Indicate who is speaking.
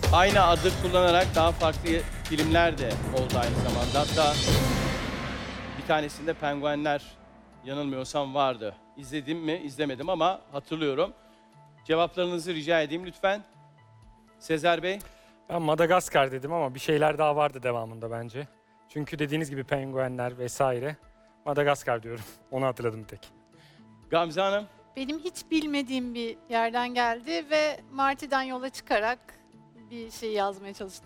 Speaker 1: Aynı adı kullanarak daha farklı filmler de oldu aynı zamanda. Hatta bir tanesinde penguenler yanılmıyorsam vardı. İzledim mi? İzlemedim ama hatırlıyorum. Cevaplarınızı rica edeyim lütfen. Sezer Bey.
Speaker 2: Ben Madagaskar dedim ama bir şeyler daha vardı devamında bence. Çünkü dediğiniz gibi penguenler vesaire. Madagaskar diyorum. Onu hatırladım bir tek.
Speaker 1: Gamze Hanım.
Speaker 3: Benim hiç bilmediğim bir yerden geldi ve Marty'den yola çıkarak bir şey yazmaya çalıştım.